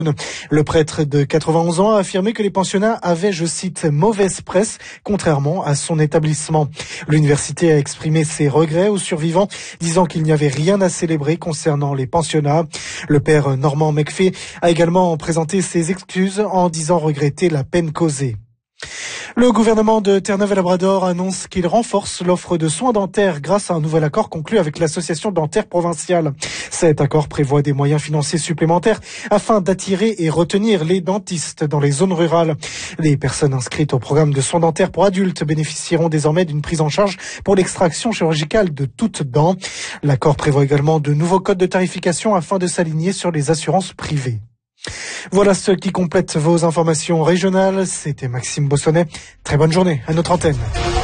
Le prêtre de 91 ans a affirmé que les pensionnats avaient, je cite, mauvaise presse, contrairement à son établissement. L'université a exprimé ses regrets aux survivants, disant qu'il n'y avait rien à célébrer concernant les pensionnats. Le père Normand Mecfé a également présenté ses excuses en disant regretter la peine causée. Le gouvernement de Terre-Neuve-et-Labrador annonce qu'il renforce l'offre de soins dentaires grâce à un nouvel accord conclu avec l'association dentaire provinciale. Cet accord prévoit des moyens financiers supplémentaires afin d'attirer et retenir les dentistes dans les zones rurales. Les personnes inscrites au programme de soins dentaires pour adultes bénéficieront désormais d'une prise en charge pour l'extraction chirurgicale de toutes dents. L'accord prévoit également de nouveaux codes de tarification afin de s'aligner sur les assurances privées. Voilà ce qui complète vos informations régionales. C'était Maxime Bossonnet. Très bonne journée à notre antenne.